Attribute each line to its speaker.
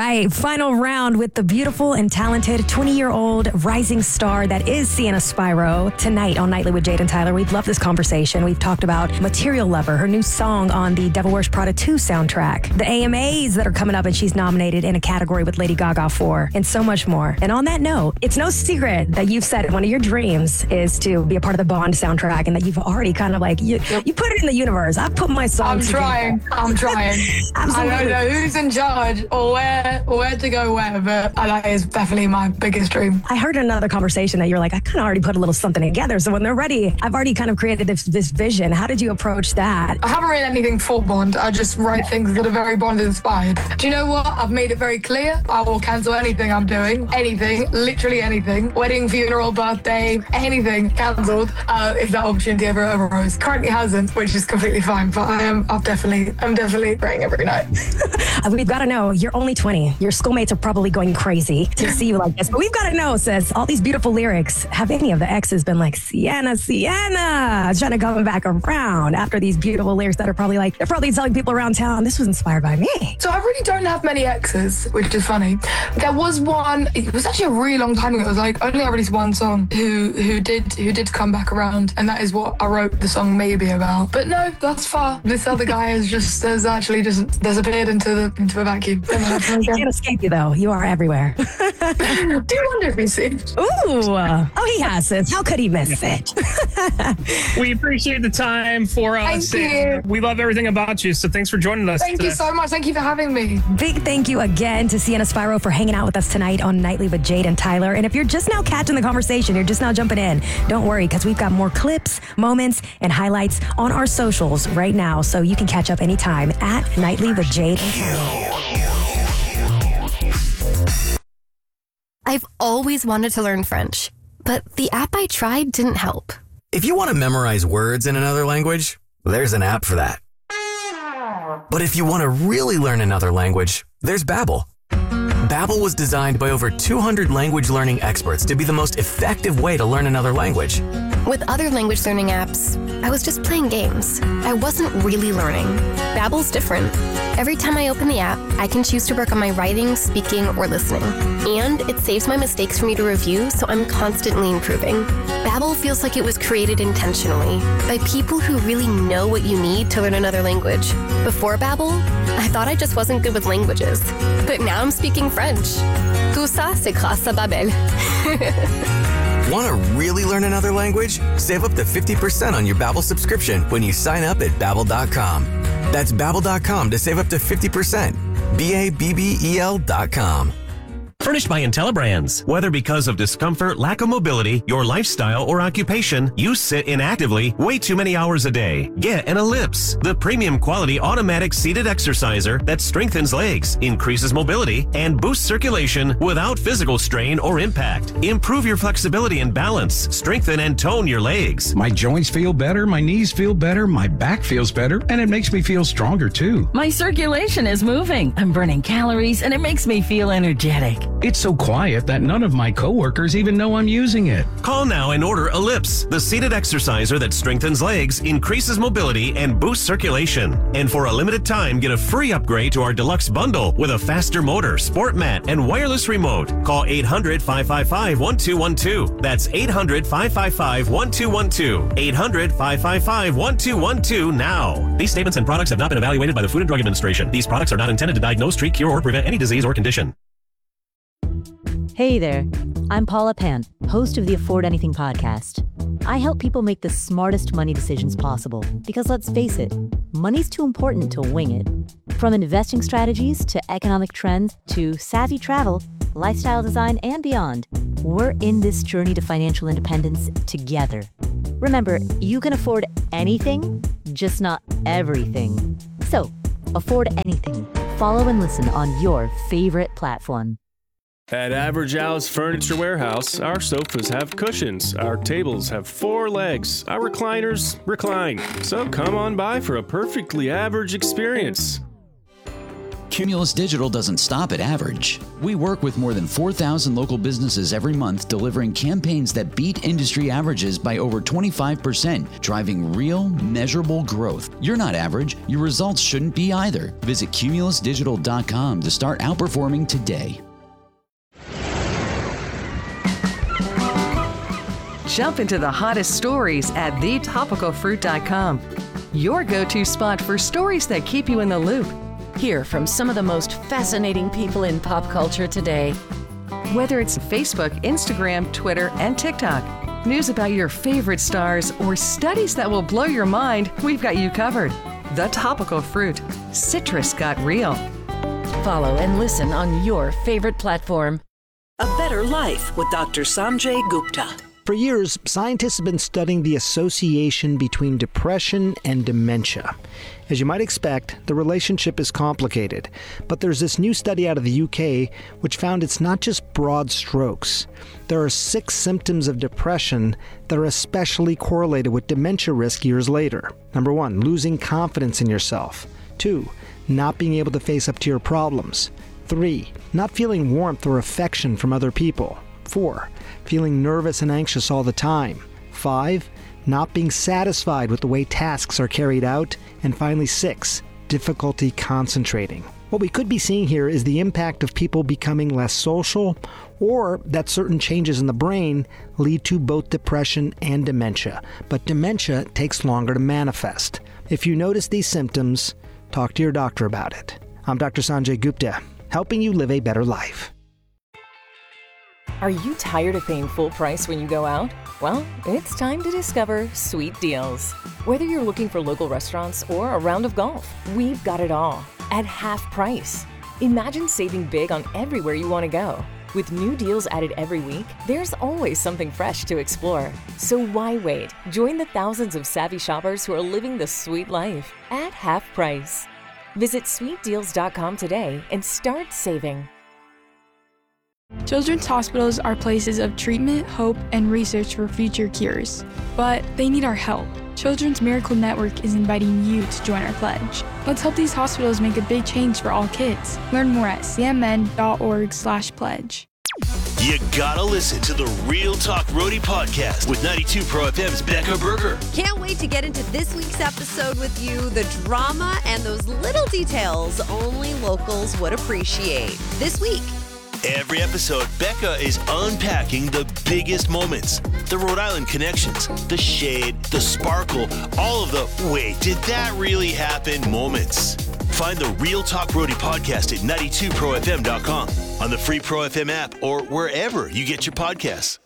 Speaker 1: right, final round with the beautiful and talented 20-year-old rising star that is Sienna Spyro tonight on Nightly with Jade and Tyler. We've loved this conversation. We've talked about Material Lover, her new song on the Devil Wears Prada 2 soundtrack, the AMAs that are coming up and she's nominated in a category with Lady Gaga for, and so much more. And on that note, it's no secret that you've said one of your dreams is to be a part of the Bond soundtrack and that you've already kind of like, you put it in the universe. I've put my song
Speaker 2: I'm trying. I don't know who's in charge or where to go where, but that is definitely my biggest dream.
Speaker 1: I heard in another conversation that you're like, I kind of already put a little something together. So when they're ready, I've already kind of created this vision. How did you approach that?
Speaker 2: I haven't written anything for Bond. I just write things that are very Bond inspired. Do you know what? I've made it very clear. I will cancel anything I'm doing. Anything. Literally anything. Wedding, funeral, birthday, anything cancelled if that opportunity ever arose. Currently hasn't, which is completely fine. But I'm definitely praying every night.
Speaker 1: We've got to know, you're only 20. Your schoolmates are probably going crazy to see you like this. But we've got to know, sis, all these beautiful lyrics, have any of the exes been like, Sienna, trying to come back around after these beautiful lyrics that are probably like, they're probably telling people around town, this was inspired by me.
Speaker 2: So I really don't have many exes, which is funny. There was one, it was actually a really long time ago. It was like, only I released one song who did come back around. And that is what I wrote the song Maybe about. But no, that's far. This other guy has actually just disappeared into a vacuum.
Speaker 1: You can't escape you though. You are everywhere.
Speaker 2: Do you wonder if he's seen?
Speaker 1: Ooh. Oh, he has it. How could he miss it?
Speaker 3: We appreciate the time for us.
Speaker 2: Thank you.
Speaker 3: We love everything about you. So thanks for joining us.
Speaker 2: Thank you so much. Thank you for having me.
Speaker 1: Big thank you again to Sienna Spyro for hanging out with us tonight on Nightly with Jade and Tyler. And if you're just now catching the conversation, you're just now jumping in, don't worry, because we've got more clips, moments, and highlights on our socials right now. So you can catch up anytime at Nightly with Jade and Tyler.
Speaker 4: I've always wanted to learn French, but the app I tried didn't help.
Speaker 5: If you want to memorize words in another language, there's an app for that. But if you want to really learn another language, there's Babbel. Babbel was designed by over 200 language learning experts to be the most effective way to learn another language.
Speaker 4: With other language learning apps, I was just playing games. I wasn't really learning. Babbel's different. Every time I open the app, I can choose to work on my writing, speaking, or listening. And it saves my mistakes for me to review, so I'm constantly improving. Babbel feels like it was created intentionally by people who really know what you need to learn another language. Before Babbel, I thought I just wasn't good with languages. But now I'm speaking French. Tout ça, c'est grâce à Babbel.
Speaker 5: Want to really learn another language? Save up to 50% on your Babbel subscription when you sign up at Babbel.com. That's Babbel.com to save up to 50%. Babbel.com.
Speaker 6: Furnished by IntelliBrands. Whether because of discomfort, lack of mobility, your lifestyle, or occupation, you sit inactively way too many hours a day. Get an Ellipse, the premium quality automatic seated exerciser that strengthens legs, increases mobility, and boosts circulation without physical strain or impact. Improve your flexibility and balance. Strengthen and tone your legs.
Speaker 7: My joints feel better, my knees feel better, my back feels better, and it makes me feel stronger too.
Speaker 8: My circulation is moving. I'm burning calories, and it makes me feel energetic.
Speaker 7: It's so quiet that none of my coworkers even know I'm using it.
Speaker 6: Call now and order Ellipse, the seated exerciser that strengthens legs, increases mobility, and boosts circulation. And for a limited time, get a free upgrade to our deluxe bundle with a faster motor, sport mat, and wireless remote. Call 800-555-1212. That's 800-555-1212. 800-555-1212 now. These statements and products have not been evaluated by the Food and Drug Administration. These products are not intended to diagnose, treat, cure, or prevent any disease or condition.
Speaker 9: Hey there, I'm Paula Pan, host of the Afford Anything podcast. I help people make the smartest money decisions possible because let's face it, money's too important to wing it. From investing strategies to economic trends to savvy travel, lifestyle design, and beyond, we're in this journey to financial independence together. Remember, you can afford anything, just not everything. So, afford anything. Follow and listen on your favorite platform.
Speaker 10: At Average Al's Furniture Warehouse, our sofas have cushions, our tables have 4 legs, our recliners recline. So come on by for a perfectly average experience.
Speaker 11: Cumulus Digital doesn't stop at average. We work with more than 4,000 local businesses every month, delivering campaigns that beat industry averages by over 25%, driving real, measurable growth. You're not average. Your results shouldn't be either. Visit cumulusdigital.com to start outperforming today.
Speaker 12: Jump into the hottest stories at thetopicalfruit.com. Your go-to spot for stories that keep you in the loop. Hear from some of the most fascinating people in pop culture today. Whether it's Facebook, Instagram, Twitter, and TikTok, news about your favorite stars, or studies that will blow your mind, we've got you covered. The Topical Fruit. Citrus got real. Follow and listen on your favorite platform.
Speaker 13: A Better Life with Dr. Sanjay Gupta.
Speaker 14: For years, scientists have been studying the association between depression and dementia. As you might expect, the relationship is complicated, but there's this new study out of the UK which found it's not just broad strokes. There are 6 symptoms of depression that are especially correlated with dementia risk years later. Number 1, losing confidence in yourself. 2, not being able to face up to your problems. 3, not feeling warmth or affection from other people. 4, feeling nervous and anxious all the time. 5, not being satisfied with the way tasks are carried out. And finally 6, difficulty concentrating. What we could be seeing here is the impact of people becoming less social, or that certain changes in the brain lead to both depression and dementia. But dementia takes longer to manifest. If you notice these symptoms, talk to your doctor about it. I'm Dr. Sanjay Gupta, helping you live a better life.
Speaker 15: Are you tired of paying full price when you go out? Well, it's time to discover Sweet Deals. Whether you're looking for local restaurants or a round of golf, we've got it all at half price. Imagine saving big on everywhere you want to go. With new deals added every week, there's always something fresh to explore. So why wait? Join the thousands of savvy shoppers who are living the sweet life at half price. Visit sweetdeals.com today and start saving.
Speaker 16: Children's hospitals are places of treatment, hope, and research for future cures. But they need our help. Children's Miracle Network is inviting you to join our pledge. Let's help these hospitals make a big change for all kids. Learn more at cmn.org/pledge.
Speaker 17: You gotta listen to the Real Talk Roadie podcast with 92 Pro FM's Becca Berger.
Speaker 18: Can't wait to get into this week's episode with you. The drama and those little details only locals would appreciate. This week,
Speaker 17: every episode, Becca is unpacking the biggest moments, the Rhode Island connections, the shade, the sparkle, all of the wait, did that really happen moments. Find the Real Talk Roadie podcast at 92profm.com, on the free Pro FM app, or wherever you get your podcasts.